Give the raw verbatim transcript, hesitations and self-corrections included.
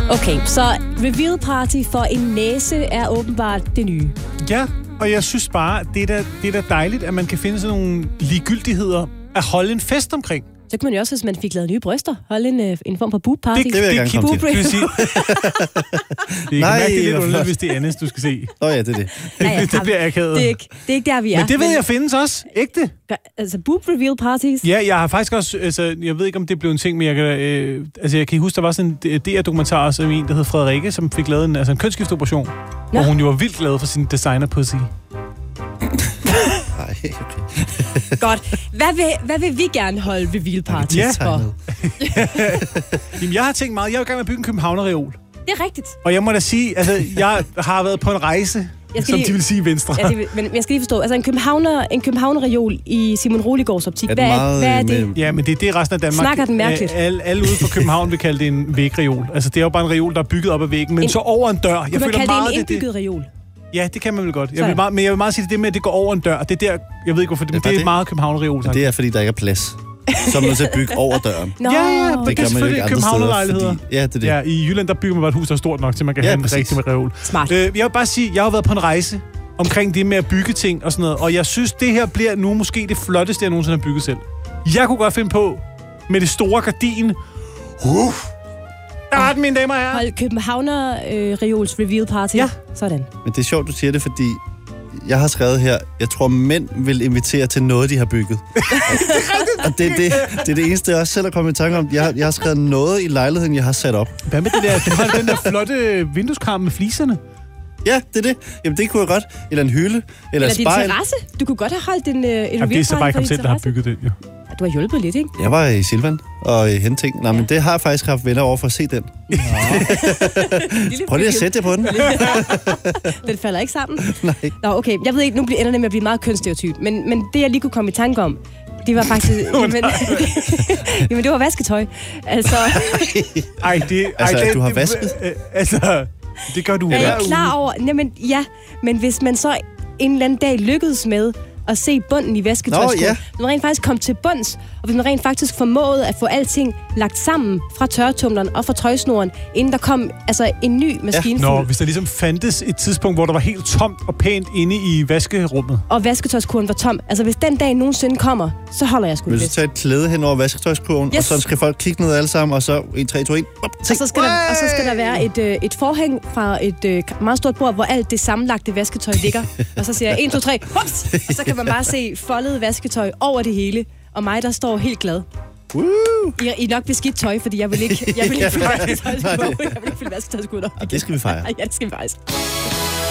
Okay, så reveal party for en næse er åbenbart det nye. Ja, og jeg synes bare, det er da, det er da dejligt, at man kan finde sådan nogle ligegyldigheder at holde en fest omkring. Så kan man jo også, hvis man fik lavet nye bryster, holde en, en form for boob party. Det vil jeg gerne komme til. Det vil sige, det er, Nej, mærke, det er lidt hvor underligt, flot. hvis det er andet, du skal se. Åh oh, ja, det er det. Ja, ja, det, det bliver akavet. Det er, ikke, det er ikke der, vi er. Men det ved jeg findes også. Ægte. Altså boob reveal parties. Ja, jeg har faktisk også, altså, jeg ved ikke, om det blev en ting, men jeg kan, øh, altså, jeg kan huske, der var sådan en D R-dokumentar, som en, der hed Frederikke, som fik lavet en, altså, en kønsskifteoperation, hvor hun jo var vildt glad for sin designer-pussy. Nej, okay. Godt. Hvad vil, hvad vil vi gerne holde reveal parties Ja. for? Jamen, jeg har tænkt meget, jeg vil gerne med at bygge en københavnerreol. Det er rigtigt. Og jeg må da sige, altså, jeg har været på en rejse, Jeg skal som lige- de vil sige i Venstre. Ja, det, vil- men jeg skal lige forstå. Altså en københavner, en københavnerreol i Simon Roligårds optik. Er Hvad den er, meget, hvad er det? mellem- Ja, men det er det resten af Danmark. Snakker den mærkeligt? Alle, alle ude for København vil kalde det en vægreol. Altså, det er jo bare en reol, der er bygget op ad væggen, men En- så over en dør. Jeg Kunne man føler kalde meget, det en det, det, indbygget reol? ja, det kan man vel godt. Jeg Så- vil meget, men jeg vil meget sige, det, det med, at det går over en dør. Det er der, jeg ved ikke hvorfor, det, Ja, men det er det- meget Københavnerreol. Men det er, fordi der ikke er plads. Så er man nødt til at bygge over døren. Nå, Ja, ja, Det det gør er man jo selvfølgelig ikke andre københavnerlejligheder. steder. Fordi, ja, det er det. Ja, i Jylland, der bygger man bare et hus, der er stort nok, til man kan Ja, have en præcis. rigtig med reol. Smart. Øh, jeg vil bare sige, jeg har været på en rejse omkring det med at bygge ting og sådan noget, og jeg synes, det her bliver nu måske det flotteste, jeg nogensinde har bygget selv. Jeg kunne godt finde på med det store gardin. Uh, der er den, mine damer og herrer. Hold københavner øh, reols reveal party. Ja. Sådan. Men det er sjovt, du siger det, fordi jeg har skrevet her, jeg tror, mænd vil invitere til noget, de har bygget. Og det, det, det er det eneste, jeg også selv har kommet i tanke om. Jeg, har- jeg har skrevet noget i lejligheden, jeg har sat op. Hvad med det der? Du har den der flotte vindueskram med fliserne. Ja, det er det. Jamen, det kunne jeg godt. Eller en hylde. Eller, Eller et din spejl. terrasse. Du kunne godt have holdt en, øh, en Jamen, reveal det er så bare party ikke for ham din selv, der har terrasse. bygget det. Jo. Du har hjulpet lidt, ikke? Jeg var i Silvan og øh, hente ting. Nej, men det har jeg faktisk haft venner over for at se den. Lille Prøv lige at sætte jer på den. Den falder ikke sammen. Nej. Nå, okay. Jeg ved ikke, nu bliver- ender det med at blive meget kønsstereotyp. Men, men det, jeg lige kunne komme i tanke om, det var faktisk... jamen, jamen, det var vasketøj. Altså, Ej, det... Ej, Altså, det, at du har det- vasket? øh, Altså, det gør du er hver jeg klar uge. over... Jamen, ja. Men hvis man så en eller anden dag lykkedes med at se bunden i vasketøjskurven, Nå, ja. hvis man rent faktisk kom til bunds, og hvis man rent faktisk formåede at få alting lagt sammen fra tørretumleren og fra tøjsnoren, inden der kom altså en ny maskine Nå, fuld, hvis der ligesom fandtes et tidspunkt, hvor der var helt tomt og pænt inde i vaskerummet. og vasketøjskurven var tom. Altså, hvis den dag nogensinde kommer, så holder jeg sgu Vil det. du tage et klæde hen over vasketøjskurven, Yes. og så skal folk kigge ned alle sammen, og så en, tre, to, en. Op, Og så skal, der, og så skal der være et, øh, et forhæng fra et øh, meget stort bord, hvor alt det sammenlagte vasketøj ligger. Og så siger jeg en, to, tre, hops! Og så kan man bare se foldet vasketøj over det hele. Og mig, der står helt glad. Woo! I, I er nok beskidt tøj, fordi jeg vil ikke, jeg vil ikke fylde Ja, nej, vasketøjskurven. nej, Jeg det- vil ikke fylde vasketøjskurven op. Ja, det skal vi fejre. Ja, det skal vi faktisk.